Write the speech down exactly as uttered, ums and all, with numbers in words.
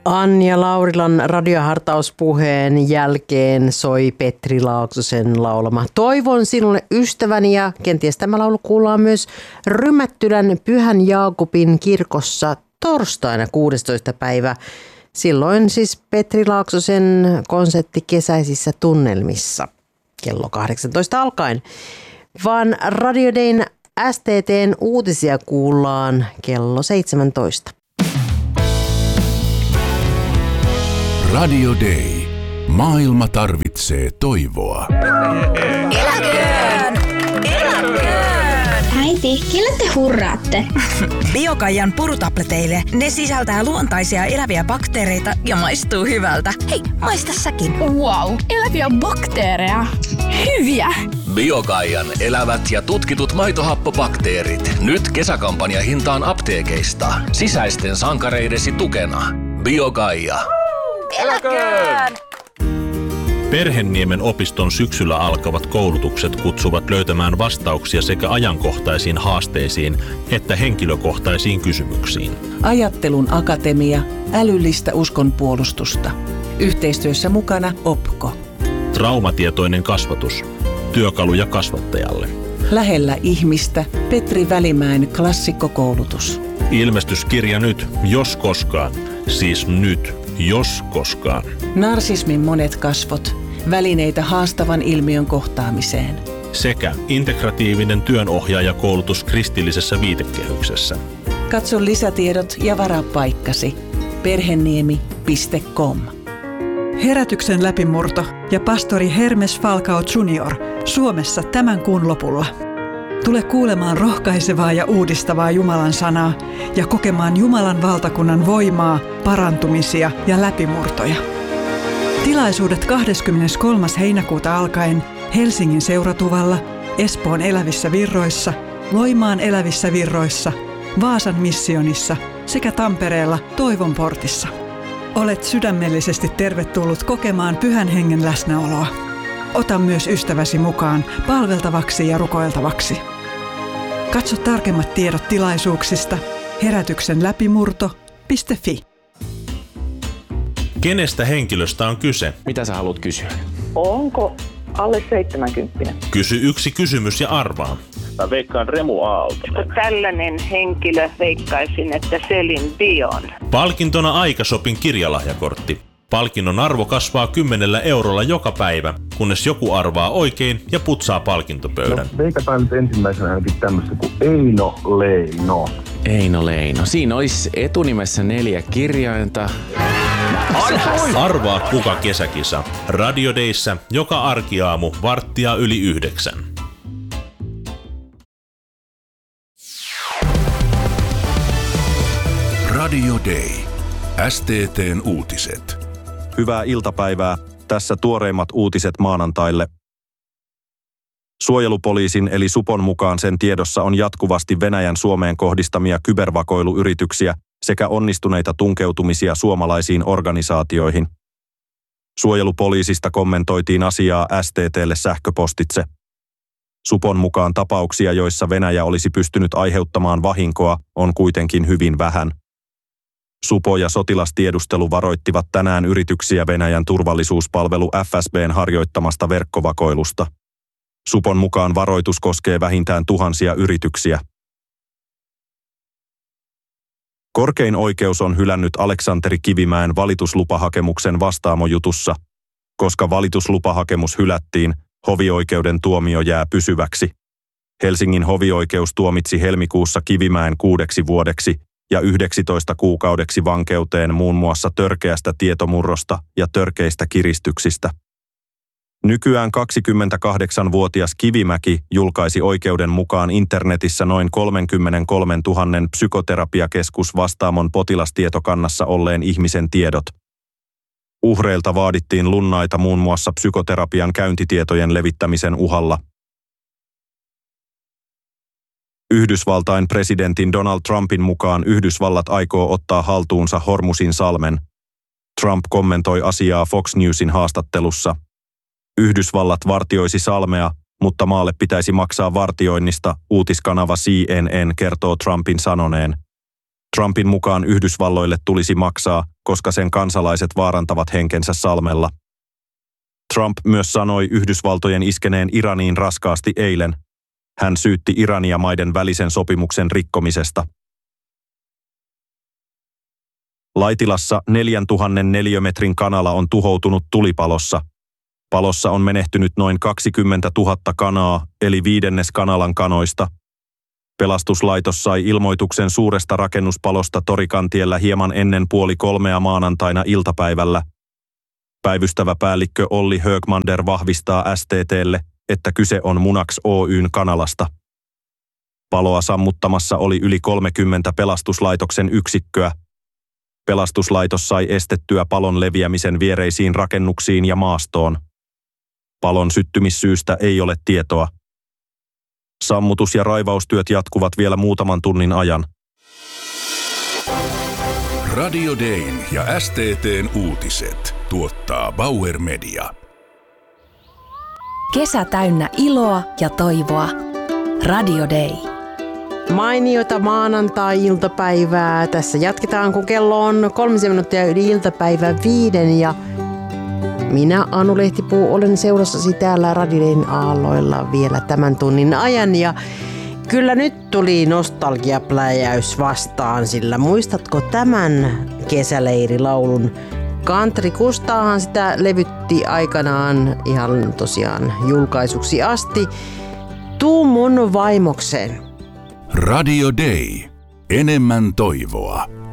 Anja Laurilan radiohartauspuheen jälkeen soi Petri Laaksosen laulama Toivon sinulle ystäväni, ja kenties tämä laulu kuullaan myös Rymättylän Pyhän Jaakobin kirkossa torstaina kuudestoista päivä. Silloin siis Petri Laaksosen konsertti Kesäisissä tunnelmissa kello kahdeksantoista alkaen. Vaan Radio Dayn S T T:n uutisia kuullaan kello seitsemäntoista. Radio Day. Maailma tarvitsee toivoa. Eläköön! Eläköön! Äiti, kelle te hurraatte? Biokaijan purutableteille. Ne sisältää luontaisia eläviä bakteereita ja maistuu hyvältä. Hei, maista säkin. Wow, eläviä bakteereja. Hyviä! Biokaijan elävät ja tutkitut maitohappobakteerit. Nyt kesäkampanja hintaan apteekeista. Sisäisten sankareidesi tukena. Biokaija. Eläköön! Perhenniemen opiston syksyllä alkavat koulutukset kutsuvat löytämään vastauksia sekä ajankohtaisiin haasteisiin että henkilökohtaisiin kysymyksiin. Ajattelun akatemia, älyllistä uskonpuolustusta. Yhteistyössä mukana Opko. Traumatietoinen kasvatus. Työkaluja kasvattajalle. Lähellä ihmistä Petri Välimäen klassikkokoulutus. Ilmestyskirja nyt, jos koskaan. Siis nyt, jos koskaan. Narsismin monet kasvot. Välineitä haastavan ilmiön kohtaamiseen. Sekä integratiivinen työnohjaajakoulutus kristillisessä viitekehyksessä. Katso lisätiedot ja varaa paikkasi. perheniemi piste com. Herätyksen läpimurto ja pastori Hermes Falcao junior Suomessa tämän kuun lopulla. Tule kuulemaan rohkaisevaa ja uudistavaa Jumalan sanaa ja kokemaan Jumalan valtakunnan voimaa, parantumisia ja läpimurtoja. Tilaisuudet kahdeskymmeneskolmas heinäkuuta alkaen Helsingin Seuratuvalla, Espoon Elävissä Virroissa, Loimaan Elävissä Virroissa, Vaasan missionissa sekä Tampereella Toivon portissa. Olet sydämellisesti tervetullut kokemaan Pyhän Hengen läsnäoloa. Ota myös ystäväsi mukaan palveltavaksi ja rukoiltavaksi. Katso tarkemmat tiedot tilaisuuksista herätyksen läpimurto piste fi. Kenestä henkilöstä on kyse? Mitä sä haluat kysyä? Onko alle seitsemänkymmentä? Kysy yksi kysymys ja arvaa. Mä veikkaan Remu Aaltonen. Tällainen henkilö veikkaisin, että Selin Dion. Palkintona Aikasopin kirjalahjakortti. Palkinnon arvo kasvaa kymmenellä eurolla joka päivä, kunnes joku arvaa oikein ja putsaa palkintopöydän. No, veikataan nyt ensimmäisenä ainakin tämmöistä kuin Eino Leino. Eino Leino. Siinä olisi etunimessä neljä kirjainta. Arvaa kuka kesäkisa. Radio Dayssä joka arkiaamu varttia yli yhdeksän. Radio Day. S T T:n uutiset. Hyvää iltapäivää. Tässä tuoreimmat uutiset maanantaille. Suojelupoliisin eli Supon mukaan sen tiedossa on jatkuvasti Venäjän Suomeen kohdistamia kybervakoiluyrityksiä sekä onnistuneita tunkeutumisia suomalaisiin organisaatioihin. Suojelupoliisista kommentoitiin asiaa S T T:lle sähköpostitse. Supon mukaan tapauksia, joissa Venäjä olisi pystynyt aiheuttamaan vahinkoa, on kuitenkin hyvin vähän. Supo ja sotilastiedustelu varoittivat tänään yrityksiä Venäjän turvallisuuspalvelu F S B:n harjoittamasta verkkovakoilusta. Supon mukaan varoitus koskee vähintään tuhansia yrityksiä. Korkein oikeus on hylännyt Aleksanteri Kivimäen valituslupahakemuksen Vastaamo-jutussa. Koska valituslupahakemus hylättiin, hovioikeuden tuomio jää pysyväksi. Helsingin hovioikeus tuomitsi helmikuussa Kivimäen kuudeksi vuodeksi ja yhdeksitoista kuukaudeksi vankeuteen muun muassa törkeästä tietomurrosta ja törkeistä kiristyksistä. Nykyään kaksikymmentäkahdeksanvuotias Kivimäki julkaisi oikeuden mukaan internetissä noin kolmekymmentäkolmetuhatta psykoterapiakeskus Vastaamon potilastietokannassa olleen ihmisen tiedot. Uhreilta vaadittiin lunnaita muun muassa psykoterapian käyntitietojen levittämisen uhalla. Yhdysvaltain presidentin Donald Trumpin mukaan Yhdysvallat aikoo ottaa haltuunsa Hormuzin salmen. Trump kommentoi asiaa Fox Newsin haastattelussa. Yhdysvallat vartioisi salmea, mutta maalle pitäisi maksaa vartioinnista, uutiskanava C N N kertoo Trumpin sanoneen. Trumpin mukaan Yhdysvalloille tulisi maksaa, koska sen kansalaiset vaarantavat henkensä salmella. Trump myös sanoi Yhdysvaltojen iskeneen Iraniin raskaasti eilen. Hän syytti Irania maiden välisen sopimuksen rikkomisesta. Laitilassa neljäntuhatta neliömetrin kanala on tuhoutunut tulipalossa. Palossa on menehtynyt noin kaksikymmentätuhatta kanaa, eli viidennes kanalan kanoista. Pelastuslaitos sai ilmoituksen suuresta rakennuspalosta Torikantiellä hieman ennen puoli kolmea maanantaina iltapäivällä. Päivystävä päällikkö Olli Högmander vahvistaa S T T:lle, että kyse on Munax Oy:n kanalasta. Paloa sammuttamassa oli yli kolmekymmentä pelastuslaitoksen yksikköä. Pelastuslaitos sai estettyä palon leviämisen viereisiin rakennuksiin ja maastoon. Palon syttymissyystä ei ole tietoa. Sammutus- ja raivaustyöt jatkuvat vielä muutaman tunnin ajan. Radio Dayn ja S T T:n uutiset tuottaa Bauer Media. Kesä täynnä iloa ja toivoa. Radio Day. Mainiota maanantai-iltapäivää. Tässä jatketaan, kun kello on kolmisen minuuttia yli iltapäivän viiden ja minä, Anu Lehtipuu, olen seurassasi täällä Radio Dayn aalloilla vielä tämän tunnin ajan ja kyllä nyt tuli nostalgiapläjäys vastaan, sillä muistatko tämän kesäleirilaulun? Country Kustaahan sitä levytti aikanaan ihan tosiaan julkaisuksi asti. Tuu mun vaimokseen. Radio Day. Enemmän toivoa.